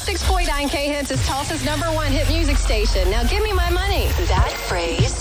106.9 K-Hits is Tulsa's #1 hit music station. Now give me my money. That phrase